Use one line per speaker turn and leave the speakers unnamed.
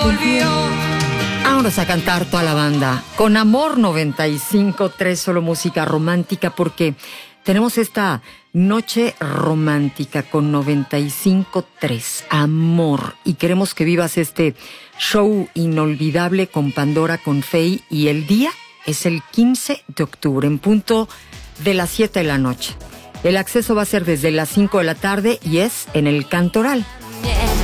Vámonos a cantar toda la banda con Amor 95.3, solo música romántica, porque tenemos esta noche romántica con 95.3, Amor, y queremos que vivas este show inolvidable con Pandora, con Faye, y el día es el 15 de octubre en punto de las 7 de la noche. El acceso va a ser desde las 5 de la tarde y es en el Cantoral.